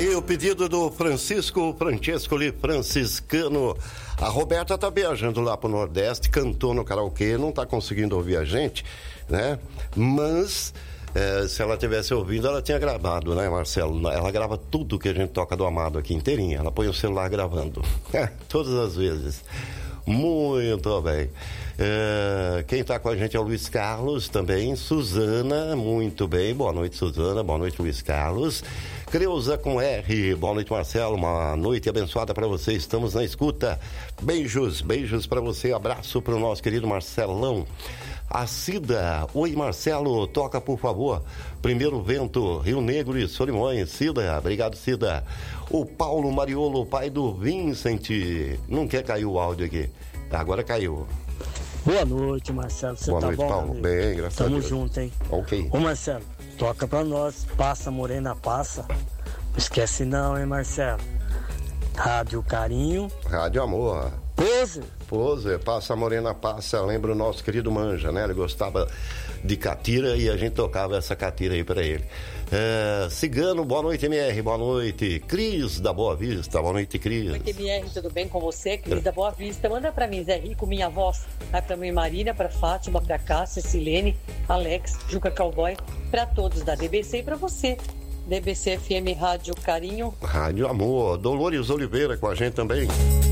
Aí o pedido do Francesco Franciscano. A Roberta tá viajando lá pro Nordeste, cantou no karaokê, não tá conseguindo ouvir a gente, né? Mas se ela tivesse ouvido, ela tinha gravado, né, Marcelo? Ela grava tudo que a gente toca do Amado aqui inteirinha. Ela põe o celular gravando. Todas as vezes. Muito bem. Quem está com a gente é o Luiz Carlos também. Suzana, muito bem. Boa noite, Suzana. Boa noite, Luiz Carlos. Creuza com R. Boa noite, Marcelo. Uma noite abençoada para você. Estamos na escuta. Beijos para você. Abraço para o nosso querido Marcelão. A Cida. Oi, Marcelo. Toca, por favor. Primeiro Vento, Rio Negro e Solimões. Cida. Obrigado, Cida. O Paulo Mariolo, pai do Vincent. Não quer cair o áudio aqui. Agora caiu. Boa noite, Marcelo. Você tá bom? Boa noite, Paulo. Bem, graças a Deus. Tamo junto, hein? Ok. Ô, Marcelo, toca pra nós. Passa, Morena, passa. Não esquece não, hein, Marcelo? Rádio Carinho. Rádio Amor. Pose, Passa, Morena, passa. Lembra o nosso querido Manja, né? Ele gostava de catira e a gente tocava essa catira aí pra ele. Cigano, boa noite, MR, boa noite. Cris da Boa Vista, boa noite, Cris. Boa noite, MR, tudo bem com você? Cris da Boa Vista, manda pra mim, Zé Rico, minha voz. Vai pra mãe Marina, pra Fátima, pra Cássia, Silene, Alex, Juca Cowboy, pra todos da DBC e pra você. DBC FM Rádio Carinho. Rádio Amor. Dolores Oliveira com a gente também.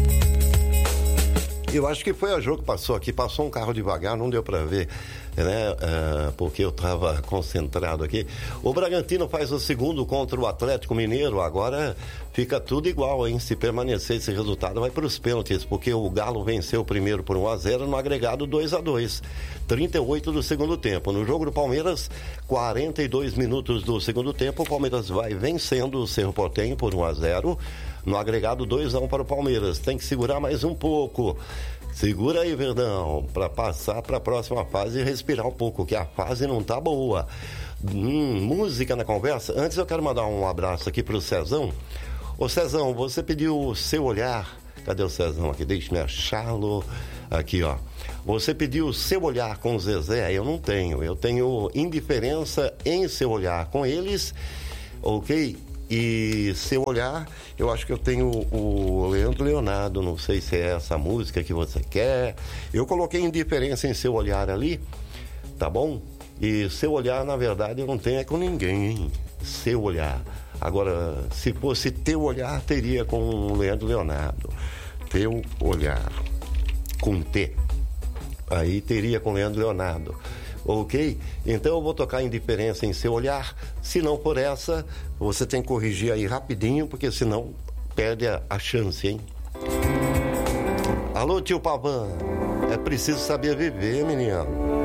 Eu acho que foi a Jo que passou aqui, passou um carro devagar, não deu para ver, né? Porque eu estava concentrado aqui. O Bragantino faz o segundo contra o Atlético Mineiro, agora fica tudo igual, hein? Se permanecer esse resultado, vai para os pênaltis, porque o Galo venceu o primeiro por 1-0 no agregado 2-2, 38 do segundo tempo. No jogo do Palmeiras, 42 minutos do segundo tempo, o Palmeiras vai vencendo o Cerro Porteño por 1-0. No agregado 2-1 para o Palmeiras. Tem que segurar mais um pouco. Segura aí, Verdão, para passar para a próxima fase e respirar um pouco, que a fase não tá boa. Música na conversa. Antes eu quero mandar um abraço aqui pro Cezão. Ô Cezão, você pediu o seu olhar. Cadê o Cezão aqui? Deixa-me achá-lo. Aqui, ó. Você pediu o seu olhar com o Zezé. Eu não tenho. Eu tenho indiferença em seu olhar com eles. Ok? E seu olhar, eu acho que eu tenho o Leandro Leonardo, não sei se é essa música que você quer. Eu coloquei indiferença em seu olhar ali, tá bom? E seu olhar, na verdade, eu não tenho é com ninguém, hein? Seu olhar. Agora, se fosse teu olhar, teria com o Leandro Leonardo. Teu olhar. Com T. Aí teria com o Leandro Leonardo. Ok? Então eu vou tocar indiferença em seu olhar. Se não for essa, você tem que corrigir aí rapidinho, porque senão perde a chance, hein? Alô, tio Pavan. É preciso saber viver, menino.